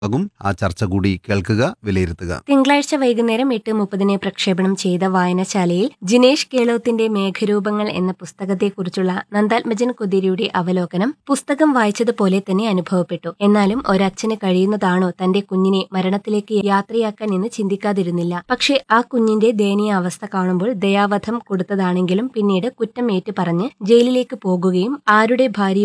ആകും ആ ചർച്ച കൂടി കേൾക്കുക, വിലയിരുത്തുക. തിങ്കളാഴ്ച വൈകുന്നേരം 8:30 പ്രക്ഷേപണം ചെയ്ത വായനശാലയിൽ ജിനേഷ് കേളോത്തിന്റെ മേഘരൂപങ്ങൾ എന്ന പുസ്തകത്തെക്കുറിച്ചുള്ള നന്ദാത്മജൻ കുതിരിയുടെ അവലോകനം പുസ്തകം വായിച്ചതുപോലെ തന്നെ അനുഭവപ്പെട്ടു. എന്നാലും ഒരച്ഛന് കഴിയുന്നതാണോ തന്റെ കുഞ്ഞിനെ മരണത്തിലേക്ക് യാത്രയാക്കാൻ എന്ന് ചിന്തിക്കാതിരുന്നില്ല. പക്ഷേ ആ കുഞ്ഞിന്റെ ദയനീയ അവസ്ഥ കാണുമ്പോൾ ദയാവധം കൊടുത്തതാണെങ്കിലും പിന്നീട് കുറ്റം ഏറ്റുപറഞ്ഞ് ജയിലിലേക്ക് പോകുകയും ആരുടെ ഭാര്യ